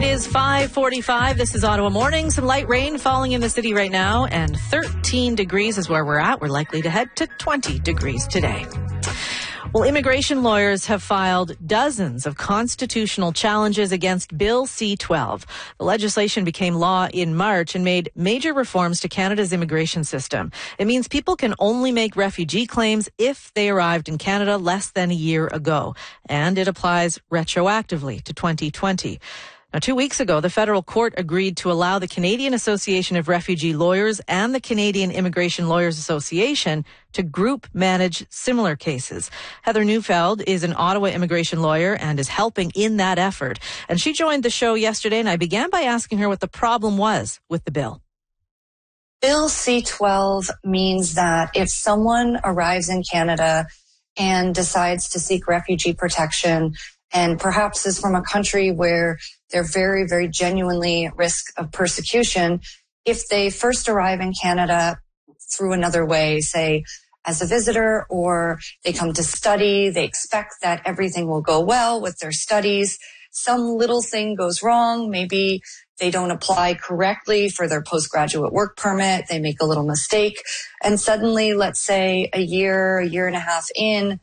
It is 5:45. This is Ottawa Morning. Some light rain falling in the city right now, and 13 degrees is where we're at. We're likely to head to 20 degrees today. Well, immigration lawyers have filed dozens of constitutional challenges against Bill C-12. The legislation became law in March and made major reforms to Canada's immigration system. It means people can only make refugee claims if they arrived in Canada less than a year ago, and it applies retroactively to 2020. Now, 2 weeks ago, the federal court agreed to allow the Canadian Association of Refugee Lawyers and the Canadian Immigration Lawyers Association to group manage similar cases. Heather Neufeld is an Ottawa immigration lawyer and is helping in that effort. And she joined the show yesterday, and I began by asking her what the problem was with the bill. Bill C-12 means that if someone arrives in Canada and decides to seek refugee protection, and perhaps is from a country where they're very, very genuinely at risk of persecution, if they first arrive in Canada through another way, say as a visitor, or they come to study, they expect that everything will go well with their studies. Some little thing goes wrong. Maybe they don't apply correctly for their postgraduate work permit. They make a little mistake. And suddenly, let's say a year and a half in,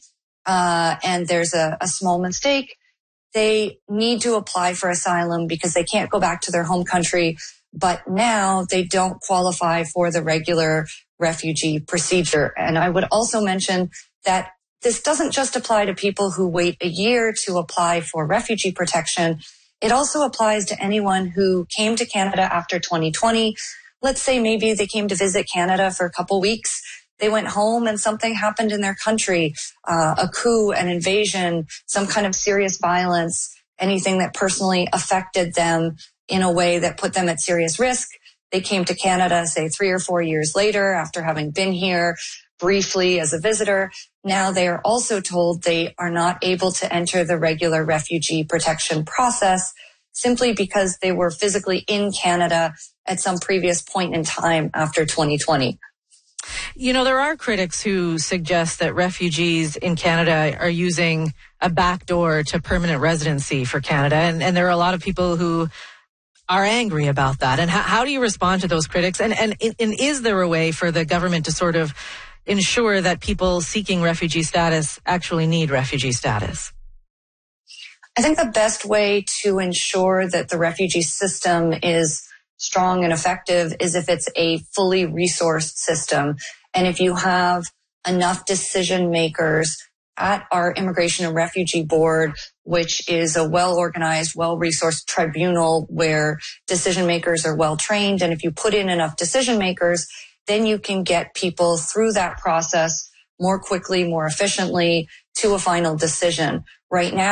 and there's a small mistake, they need to apply for asylum because they can't go back to their home country, but now they don't qualify for the regular refugee procedure. And I would also mention that this doesn't just apply to people who wait a year to apply for refugee protection. It also applies to anyone who came to Canada after 2020. Let's say maybe they came to visit Canada for a couple weeks. They went home and something happened in their country, a coup, an invasion, some kind of serious violence, anything that personally affected them in a way that put them at serious risk. They came to Canada, say 3 or 4 years later after having been here briefly as a visitor. Now they are also told they are not able to enter the regular refugee protection process simply because they were physically in Canada at some previous point in time after 2020. You know, there are critics who suggest that refugees in Canada are using a backdoor to permanent residency for Canada. And there are a lot of people who are angry about that. And how do you respond to those critics? And is there a way for the government to sort of ensure that people seeking refugee status actually need refugee status? I think the best way to ensure that the refugee system is strong and effective is if it's a fully resourced system. And if you have enough decision makers at our Immigration and Refugee Board, which is a well-organized, well-resourced tribunal where decision makers are well-trained. And if you put in enough decision makers, then you can get people through that process more quickly, more efficiently to a final decision. Right now,